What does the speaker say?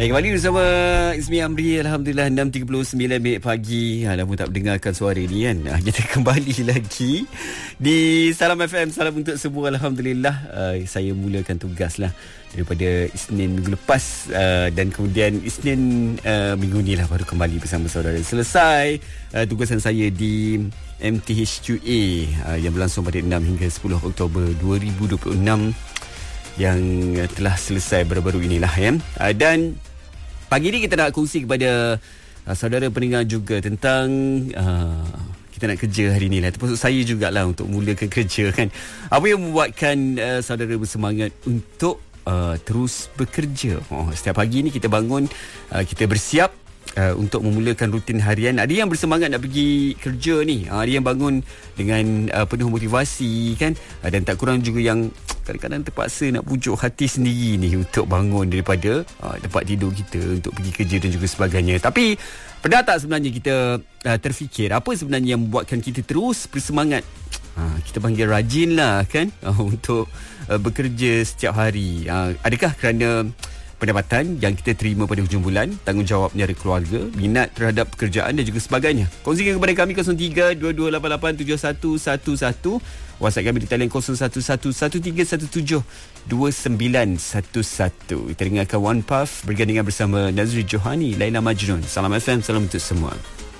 Baik, kembali bersama Ismi Amri. Alhamdulillah 6.39 pagi. Lama tak mendengarkan suara ni kan. Kita kembali lagi di Salam FM. Salam untuk semua. Alhamdulillah saya mulakan tugas lah daripada Isnin minggu lepas, dan kemudian Isnin minggu ni lah baru kembali bersama saudara. Selesai tugasan saya di MTHQA yang berlangsung pada 6 hingga 10 Oktober 2026 yang telah selesai baru-baru inilah ya. Dan pagi ni kita nak kongsi kepada saudara pendengar juga tentang kita nak kerja hari ni lah. Termasuk saya jugalah untuk mulakan kerja kan. Apa yang membuatkan saudara bersemangat untuk terus bekerja? Setiap pagi ni kita bangun, kita bersiap untuk memulakan rutin harian. Ada yang bersemangat nak pergi kerja ni, ada yang bangun dengan penuh motivasi kan, dan tak kurang juga yang kadang-kadang terpaksa nak pujuk hati sendiri ni untuk bangun daripada tempat tidur kita untuk pergi kerja dan juga sebagainya. Tapi pernah tak sebenarnya kita terfikir apa sebenarnya yang membuatkan kita terus bersemangat? Kita panggil rajin lah kan, untuk bekerja setiap hari. Adakah kerana pendapatan yang kita terima pada hujung bulan, tanggungjawab menyara keluarga, minat terhadap pekerjaan dan juga sebagainya? Kongsikan kepada kami 03-2288-7111. WhatsApp kami di talian 017113172911. Kita dengarkan One Puff bergandingan bersama Nazri Johani, Laila Majnun. Salam FM, salam untuk semua.